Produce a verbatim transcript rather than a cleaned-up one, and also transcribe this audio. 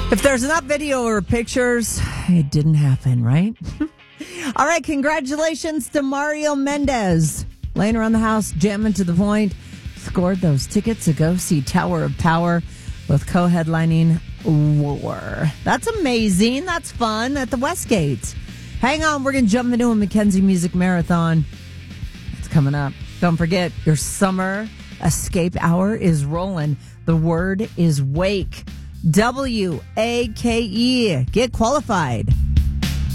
If there's enough video or pictures, it didn't happen, right? All right, congratulations to Mario Mendez. Laying around the house, jamming to the point. Scored those tickets to go see Tower of Power with co-headlining War. That's amazing. That's fun at the Westgate. Hang on, we're going to jump into a Mackenzie Music Marathon. It's coming up. Don't forget, your summer escape hour is rolling. The word is wake. W A K E. Get qualified.